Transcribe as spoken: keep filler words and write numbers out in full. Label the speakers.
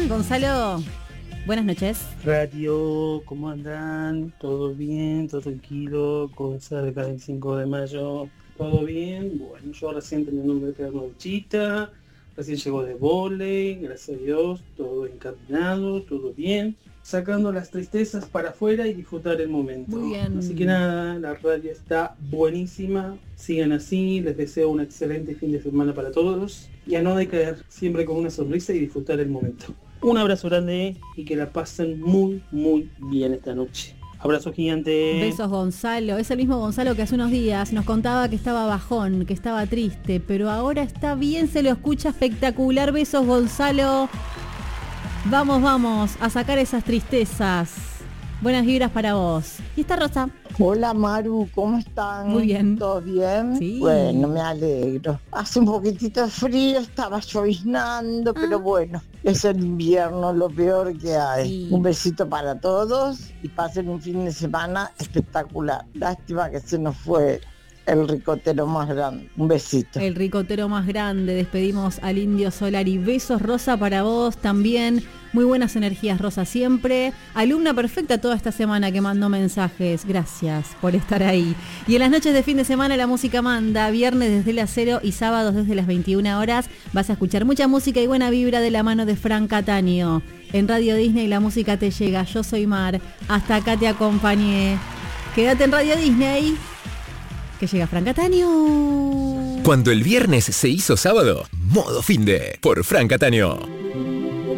Speaker 1: Gonzalo, buenas noches.
Speaker 2: Radio, ¿cómo andan? ¿Todo bien? ¿Todo tranquilo? Cosa de cada cinco de mayo. ¿Todo bien? Bueno, yo recién teniendo un bebé una duchita, recién llegó de vóley, gracias a Dios, todo encaminado, todo bien. Sacando las tristezas para afuera y disfrutar el momento.
Speaker 1: Muy bien.
Speaker 2: Así que nada, la radio está buenísima. Sigan así, les deseo un excelente fin de semana para todos. Y a no decaer, siempre con una sonrisa y disfrutar el momento. Un abrazo grande y que la pasen muy, muy bien esta noche. Abrazo gigante.
Speaker 1: Besos, Gonzalo. Es el mismo Gonzalo que hace unos días nos contaba que estaba bajón, que estaba triste, pero ahora está bien, se lo escucha espectacular. Besos, Gonzalo. Vamos, vamos a sacar esas tristezas. Buenas vibras para vos. Y está Rosa.
Speaker 3: Hola Maru, ¿cómo están?
Speaker 1: Muy bien.
Speaker 3: ¿Todo bien?
Speaker 1: Sí.
Speaker 3: Bueno, me alegro. Hace un poquitito de frío, estaba lloviznando, ah. pero bueno, es el invierno, lo peor que hay. Sí. Un besito para todos y pasen un fin de semana espectacular. Lástima que se nos fue el ricotero más grande. Un besito.
Speaker 1: El ricotero más grande. Despedimos al Indio Solari. Besos, Rosa, para vos también. Muy buenas energías, Rosa, siempre. Alumna perfecta toda esta semana que mandó mensajes. Gracias por estar ahí. Y en las noches de fin de semana la música manda. Viernes desde las cero y sábados desde las veintiuna horas. Vas a escuchar mucha música y buena vibra de la mano de Fran Cataño. En Radio Disney la música te llega. Yo soy Mar. Hasta acá te acompañé. Quédate en Radio Disney, que llega Fran Cataño.
Speaker 4: Cuando el viernes se hizo sábado, modo finde por Fran Cataño.